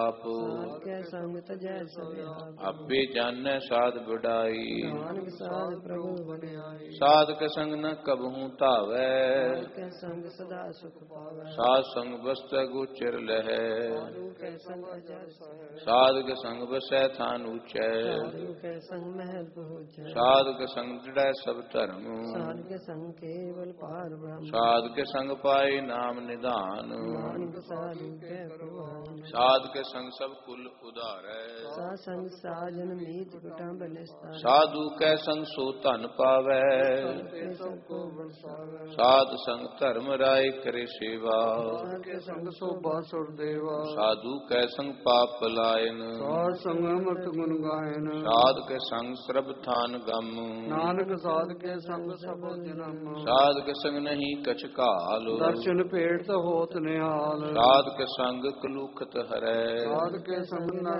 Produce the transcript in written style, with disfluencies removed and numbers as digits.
ਸਾਧ ਕੈ ਸੰਗ ਤਜੈ ਸਭੇ ਆਪ। ਆਪੇ ਜਾਣੈ ਸਾਧ ਵਡਾਈ। ਨਾਨਕ ਸਾਧ ਪ੍ਰਭੂ ਵਡਿਆਈ। ਸਾਧ ਕੇ ਸੰਗ ਨ ਕਬਹੂ ਧਾਵੈ। ਸਾਧ ਕੈ ਸੰਗ ਸਦਾ ਸੁਖ ਪਾਵੈ। ਸਾਧ ਸੰਗ ਬਸਤੈ ਗੋਚਰ ਲਹੈ। ਸਾਧੂ ਕੈ ਸੰਗ ਅਜਰ ਸਹਿ। ਸਾਧ ਕੇ ਸੰਗ ਬਸੈ ਥਾਨ ਊਚੈ। ਸਾਧੂ ਕੈ ਸੰਗ ਮਹਿਲ ਪਹੁੰਚੈ। ਸਾਧ ਕੇ ਸੰਗ ਦ੍ਰਿੜੈ ਸਭ ਧਰਮ। ਸਾਧ ਕੇ ਸੰਗ ਕੇਵਲ ਪਾਰ ਬ੍ਰਹਮ। ਸਾਧ ਕੇ ਸੰਗ ਪਾਏ ਨਾਮ ਨਿਧਾਨ। ਨਾਨਕ ਸਾਧੂ ਕੈ ਪ੍ਰਵਾਨ। ਸਾਧ ਕੇ ਸੰਗ ਸਭ ਕੁਲ ਉਧਾਰੈ। ਸਾਧ ਸੰਗ ਸਾਜਨ ਮੀਤ ਕੁਟੰਬ ਨਿਸਤਾਰੈ। ਸਾਧੂ ਕੈ ਸੰਗ ਸੋ ਧਨ ਪਾਵੈ। ਤੇ ਸਭ ਕੋ ਬਰਸਾਵੈ। ਸਾਧ ਸੰਗ ਧਰਮ ਰਾਏ ਕਰੇ ਸੇਵਾ। ਸਾਧ ਕੇ ਸੰਗ ਸੋਭਾ ਸੁਰ ਦੇਵਾ। ਸਾਧੂ ਕੈ ਸੰਗ ਪਾਪ ਪਲਾਇਨ। ਸਾਧ ਸੰਗ ਅਮਰਤ ਗੁਣ ਗਾਇਨ। ਸਾਧ ਕੇ ਸੰਗ ਸਰਬ ਥਾਨ ਗਮ। ਨਾਨਕ ਸਾਧ ਕੇ ਸੰਗ ਸਭ ਜਨਮ। ਸਾਧ ਕੇ ਸੰਗ ਨਹੀਂ ਕਛ ਕਾਲ। ਦਰਸ਼ਨ ਭੇਟ ਹੋਤ ਨਿਹਾਲ। ਸਾਧ ਕੇ ਸੰਗ ਕਲੂਖਤ ਹਰੈ। ਸਾਧ ਕੇ ਸੰਗ